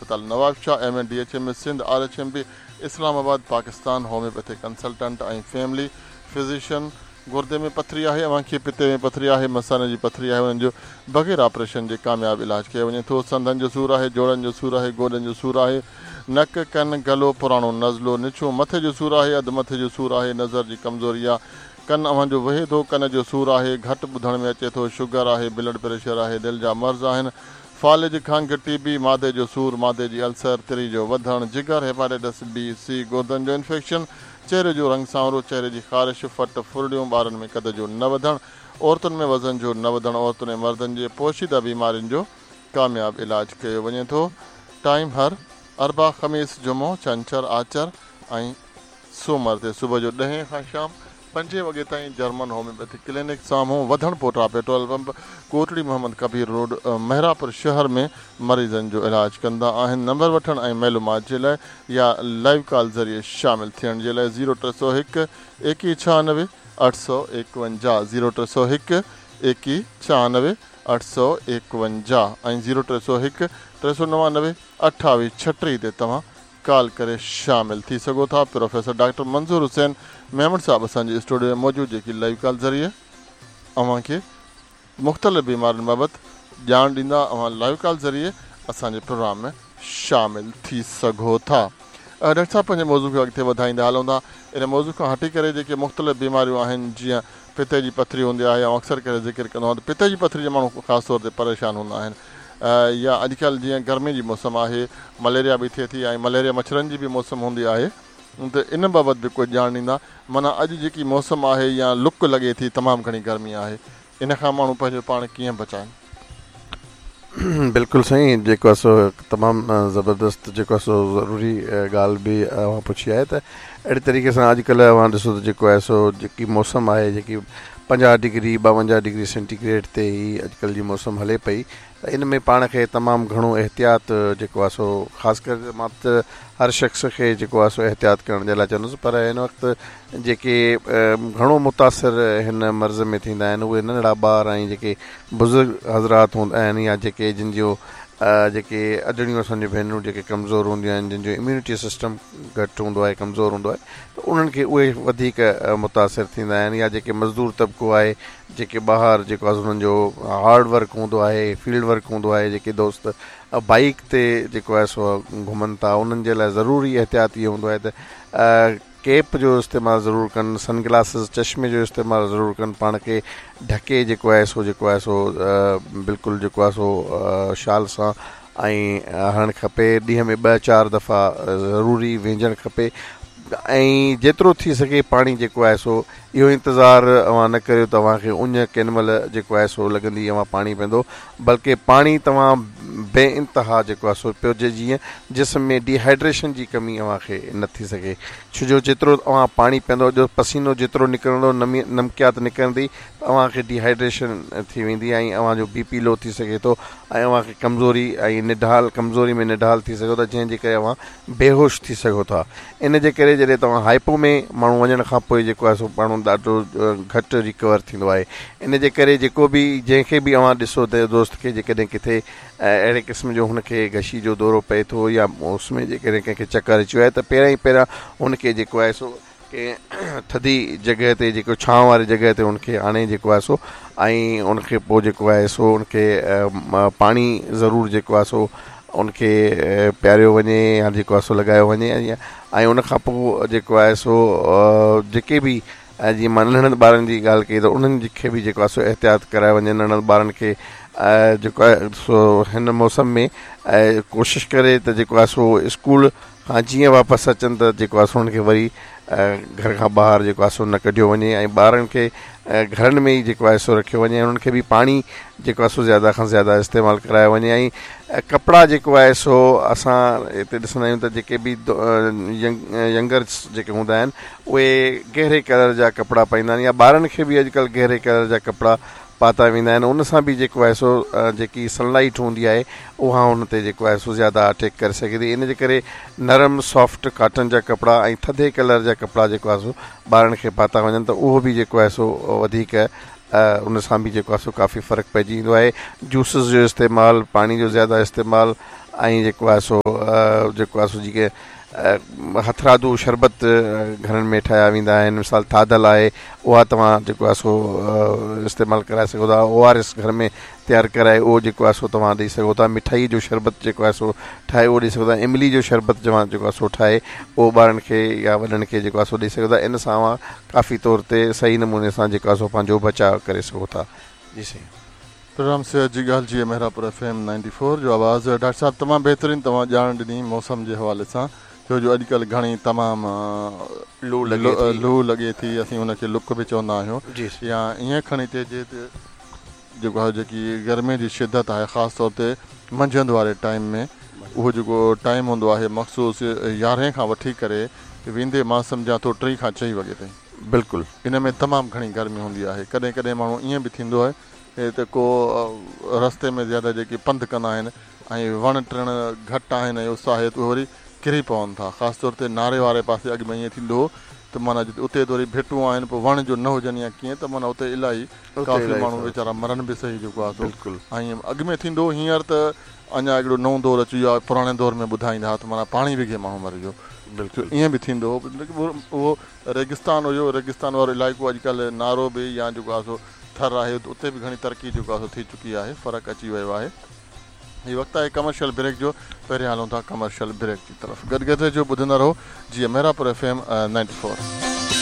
अस्पताल Nawab Shah, MADHM Sindh, RHMB Islamabad Pakistan, homeopathic consultant ऐं family physician. गुर्दे में पथरी आहे, अव्हांखे पिते में पथरी आहे, मसाने जी पथरी आहे, उन्हनि जो बग़ैर ऑपरेशन जे कामयाब इलाज कयो वञे थो। संधनि जो सूरु आहे, जोड़नि जो सूरु आहे, गोॾनि जो सूरु आहे, नक कन गलो पुराणो नज़लो निछो, मथे जो सूरु आहे, अधु मथे जो सूरु आहे, नज़र जी कमज़ोरी आहे, कन अव्हां जो वहे थो, कन जो सूरु आहे, घटि ॿुधण में अचे थो, शुगर आहे, ब्लड प्रेशर आहे, दिलि जा मर्ज़ आहिनि, फालिज खंघि, TB, मादे जो सूरु, मादे जी अल्सर, तिरी जो वधणु, जिगर, हेपाटाइटिस B, C, गुर्दनि जो इन्फेक्शन, चेहरे जो रंग सांवरो, चेहरे जी ख़ारिश, फट फुरड़ियूं, ॿारनि में कद जो न वधणु, औरतुनि में वज़न जो न वधणु, औरतुनि ऐं मर्दनि जे पोशीदा बीमारियुनि जो कामयाब इलाज कयो वञे थो। टाइम हर अरबा, ख़मीस, जुमो, छंछरु, आचर ऐं सूमर ते सुबुह जो 10 खां शाम 5 वॻे ताईं। जर्मन होम्योपैथिक क्लिनिक, साम्हूं वधण पोटा petrol pump, Kotri Mohammad Kabir road, Mehrabpur शहर में मरीज़नि जो इलाज कंदा आहिनि। नंबर वठण ऐं मालूमात जे लाइ या लाइव कॉल ज़रिए शामिल थियण जे लाइ 0301 2196 851, 0301 2196 851 ऐं 0301 399 2836 ते तव्हां कॉल करे शामिल थी सघो था। प्रोफेसर डॉक्टर मंज़ूर हुसैन मेमण साहब असांजे स्टूडियो में मौजूदु, जेकी लाइव कॉल ज़रिए अव्हांखे मुख़्तलिफ़ बीमारियुनि बाबति ॼाण ॾींदा। अव्हां लाइव कॉल ज़रिए असांजे प्रोग्राम में शामिल थी सघो था। डॉक्टर साहब पंहिंजे मौज़ू खे अॻिते वधाईंदा हलूं था। इन मौज़ू खां हटी करे जेके मुख़्तलिफ़ बीमारियूं आहिनि, जीअं पिते जी पथरी हूंदी आहे, ऐं अक्सर करे ज़िक्र कंदो आहियां त पिते जी पथरी जे माण्हू ख़ासि तौर ते परेशान हूंदा आहिनि, या अॼुकल्ह जीअं गर्मी जी मौसम आहे, मलेरिया बि थिए थी ऐं मलेरिया मच्छरनि जी बि मौसम हूंदी आहे, त इन बाबति बि कुझु ॼाण ॾींदा। माना अॼु जेकी मौसम आहे या लुक लॻे थी तमामु घणी गर्मी आहे, इन खां माण्हू पंहिंजो पाण कीअं बचाइनि? बिल्कुलु साईं, जेको आहे सो तमामु ज़बरदस्त जेको आहे सो ज़रूरी ॻाल्हि बि अव्हां पुछी आहे। त अहिड़े तरीक़े सां अॼुकल्ह अव्हां ॾिसो त जेको आहे सो जेकी मौसम आहे, जेकी 50 डिग्री 52 डिग्री सेंटीग्रेड ते ई अॼुकल्ह जी मौसम हले पई, त इन में पाण खे तमामु घणो एहतियात जेको आहे सो ख़ासि करे मां त हर शख़्स खे जेको आहे सो एहतियात करण जे लाइ चवंदुसि। पर हिन वक़्तु जेके घणो मुतासिर हिन मर्ज़ में थींदा आहिनि, उहे नंढड़ा ॿार ऐं जेके बुज़ुर्ग हज़रात हूंदा आहिनि, या जेके जिन जो जेके अजड़ियूं असांजी भेनरूं जेके कमज़ोर हूंदियूं आहिनि, जिन जो इम्यूनिटी सिस्टम घटि हूंदो आहे, कमज़ोर हूंदो आहे, त उन्हनि खे उहे वधीक मुतासिर थींदा आहिनि। या जेके मज़दूर तबिको आहे, जेके ॿाहिरि जेको आहे उन्हनि जो हार्ड वर्क हूंदो आहे, फील्ड वर्क हूंदो आहे, जेके दोस्त बाइक ते जेको आहे सो घुमनि था, उन्हनि जे लाइ ज़रूरी एहतियात इहो हूंदो आहे त कैप जो इस्तेमालु ज़रूरु कनि, सनग्लासिस चश्मे जो इस्तेमालु ज़रूरु कनि, पाण खे ढके जेको आहे सो बिल्कुलु जेको आहे सो शाल सां ऐं हणणु खपे। ॾींहं में 2-4 दफ़ा ज़रूरी वेंझणु खपे। ऐं जेतिरो थी सघे पाणी जेको आहे सो इहो इंतज़ारु अव्हां न करियो त अव्हांखे उञ केॾी महिल जेको आहे सो लॻंदी अव्हां पाणी पीअंदो, बल्कि पाणी तव्हां बे इंतिहा जेको आहे सो पियोजे, जीअं जिस्म में डिहाइड्रेशन जी कमी अव्हांखे न थी सघे। छो जो जेतिरो अव्हां पाणी पीअंदो, जो पसीनो जेतिरो निकिरंदो, नमकियात निकिरंदी, त अव्हांखे डिहाइड्रेशन थी वेंदी ऐं अव्हांजो BP लो थी सघे थो ऐं अव्हांखे कमज़ोरी ऐं कमज़ोरी में निढाल थी सघो था, जंहिंजे करे अव्हां बेहोश थी सघो था। इन जे करे जॾहिं तव्हां हाइपो में माण्हू वञण खां पोइ जेको आहे सो माण्हू ॾाढो घटि रिकवर थींदो आहे। इन जे करे जेको बि जंहिंखे बि अव्हां ॾिसो त दोस्त खे जेकॾहिं किथे अहिड़े क़िस्म जो हुनखे गशी जो दौरो पए थो, या उसमें जेकॾहिं कंहिंखे चकर अची वियो आहे, त पहिरियां हुनखे जेको आहे सो के थधी जॻह ते, जेको छांव वारी जॻह ते उनखे आणे जेको आहे सो, ऐं उनखे पोइ जेको आहे सो उनखे पाणी ज़रूरु जेको आहे सो उनखे पियारियो वञे, या जेको आहे सो लॻायो वञे। ऐं उनखां पोइ जेको आहे सो जेके बि जीअं मां नंढड़नि ॿारनि जी ॻाल्हि कई, त उन्हनि खे बि जेको आहे सो एहतियात कराए वञे। नंढड़नि ॿारनि खे जेको आहे सो हिन मौसम में कोशिशि करे त जेको आहे सो स्कूल खां जीअं वापसि अचनि, त जेको आहे सो हुनखे वरी घर खां ॿाहिरि जेको आहे सो न कढियो वञे, ऐं ॿारनि खे घरनि में ई जेको आहे सो रखियो वञे। उन्हनि खे बि पाणी जेको आहे सो ज़्यादा खां ज़्यादा इस्तेमालु करायो वञे। ऐं कपिड़ा जेको आहे सो असां हिते ॾिसंदा आहियूं त जेके बि यंगर्स जेके हूंदा आहिनि, उहे गहरे कलर जा कपिड़ा पाईंदा आहिनि, या ॿारनि खे बि अॼुकल्ह गहरे कलर जा कपिड़ा पाता वेंदा आहिनि। उन सां बि जेको आहे सो जेकी सनलाइट हूंदी आहे उहा हुन ते जेको आहे सो ज़्यादा अटैक करे सघे थी। इन जे करे नरम सॉफ्ट कॉटन जा कपिड़ा ऐं थधे कलर जा कपिड़ा जेको आहे सो ॿारनि खे पाता वञनि, त उहो बि जेको आहे सो वधीक उन सां बि जेको आहे सो काफ़ी फ़र्क़ु पइजी वेंदो आहे। जूसिस जो इस्तेमालु, पाणी जो ज़्यादा इस्तेमालु, ऐं जेको आहे सो जेके हथरादू शरबत घरनि में ठाहिया वेंदा आहिनि. मिसाल थाधल आहे उहा तव्हां जेको आहे सो इस्तेमालु कराए सघो था. ORS घर में तयारु कराए उहो जेको आहे सो तव्हां ॾेई सघो था. मिठाई जो शरबत जेको आहे सो ठाहे उहो ॾेई सघो था. इमली जो शरबत तव्हां जेको आहे सो ठाहे उहो ॿारनि खे या वॾनि खे जेको आहे सो ॾेई सघो था. इन सां काफ़ी तौर ते सही नमूने सां जेको आहे सो पंहिंजो बचाव करे सघो था. जी साईं. प्रोग्राम से जी ॻाल्हि जी मेहरापुर FM 94 जो आवाज़. डॉक्टर साहब तमामु बहितरीनु तव्हां ॼाण ॾिनी मौसम जे हवाले सां, छो जो अॼुकल्ह घणी तमामु लू लॻे थी, असीं हुनखे लुक बि चवंदा आहियूं, या ईअं खणी चइजे त जेको आहे जेकी गर्मी जी शिदत आहे ख़ासि तौर ते मंझंदि वारे टाइम में, उहो जेको टाइम हूंदो आहे मख़सूस 11 खां वठी करे वेंदे मां सम्झां थो 3 खां 4 वॻे ताईं. बिल्कुलु इन में तमामु घणी गर्मी हूंदी आहे. कॾहिं कॾहिं माण्हू ईअं बि थींदो आहे त को रस्ते में ज़्यादा जेके पंधु कंदा आहिनि ऐं वण टिण घटि आहिनि ऐं उस आहे त उहे वरी किरी पवनि था. ख़ासि तौर ते नारे वारे पासे अॻु में ईअं थींदो हो त माना उते त वरी भेटूं आहिनि, पोइ वण जो न हुजनि या कीअं, त माना उते इलाही काफ़ी माण्हू वीचारा मरनि बि सही जेको आहे. बिल्कुलु. ऐं अॻु में थींदो हींअर त अञा हिकिड़ो नओं दौरु अची वियो आहे, पुराणे दौर में ॿुधाईंदा हुआ त माना पाणी विघे माण्हू मरिजो. बिल्कुलु ईअं बि थींदो हो. उहो रेगिस्तान हुयो, रेगिस्तान वारो इलाइक़ो अॼुकल्ह नारो बि या जेको आहे सो थर आहे, उते बि घणी तरक़ी जेको आहे थी चुकी आहे, फ़र्क़ु अची वियो आहे. हीउ वक़्तु आहे कमर्शियल ब्रेक जो. पहिरियां हलूं था कमर्शियल ब्रेक जी तरफ़. गॾु गॾु जो ॿुधंदा रहो जी मेहरापुर FM 94.